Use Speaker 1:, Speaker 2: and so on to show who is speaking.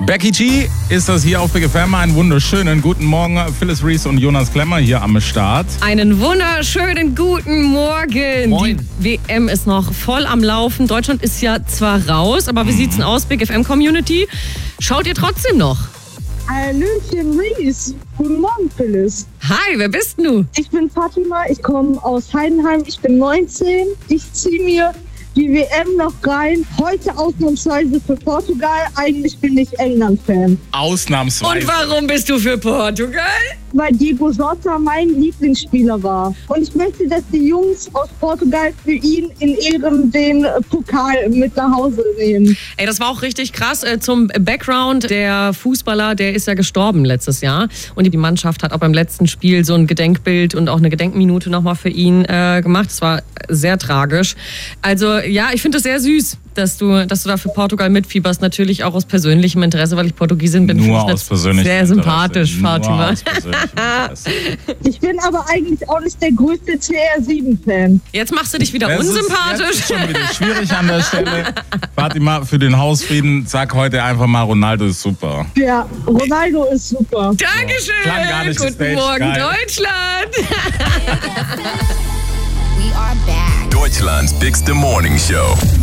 Speaker 1: Becky G ist das hier auf Big FM. Einen wunderschönen guten Morgen. Phyllis Reese und Jonas Klemmer hier am Start.
Speaker 2: Einen wunderschönen guten Morgen.
Speaker 1: Moin.
Speaker 2: Die WM ist noch voll am Laufen. Deutschland ist ja zwar raus, aber wie sieht's denn aus, Big FM Community? Schaut ihr trotzdem noch?
Speaker 3: Hallöchen, Reese. Guten Morgen, Phyllis.
Speaker 2: Hi, wer bist du?
Speaker 3: Ich bin Fatima, ich komme aus Heidenheim, ich bin 19. Ich ziehe mir die WM noch rein. Heute ausnahmsweise für Portugal. Eigentlich bin ich England-Fan.
Speaker 1: Ausnahmsweise.
Speaker 2: Und warum bist du für Portugal?
Speaker 3: Weil Diego Jota mein Lieblingsspieler war. Und ich möchte, dass die Jungs aus Portugal für ihn in Ehren den Pokal mit nach Hause nehmen.
Speaker 2: Ey, das war auch richtig krass. Zum Background, der Fußballer, der ist ja gestorben letztes Jahr. Und die Mannschaft hat auch beim letzten Spiel so ein Gedenkbild und auch eine Gedenkminute nochmal für ihn gemacht. Das war sehr tragisch. Also ja, ich finde es sehr süß, dass du da für Portugal mitfieberst. Natürlich auch aus persönlichem Interesse, weil ich Portugiesin bin.
Speaker 1: Nur aus persönlichem
Speaker 2: sehr
Speaker 1: Interesse.
Speaker 2: sympathisch,
Speaker 1: Nur
Speaker 2: Fatima.
Speaker 1: aus persönlichem Interesse.
Speaker 3: Ich bin aber eigentlich auch nicht der größte CR7-Fan.
Speaker 2: Jetzt machst du dich wieder unsympathisch.
Speaker 1: Das ist schon wieder schwierig an der Stelle. Fatima, für den Hausfrieden, sag heute einfach mal, Ronaldo ist super.
Speaker 3: Ja, Ronaldo ist super.
Speaker 2: Dankeschön.
Speaker 1: Klang gar nicht
Speaker 2: Guten
Speaker 1: gestaged.
Speaker 2: Morgen,
Speaker 1: Geil.
Speaker 2: Deutschland.
Speaker 4: We are back.
Speaker 5: Deutschland's bigste Morning Show.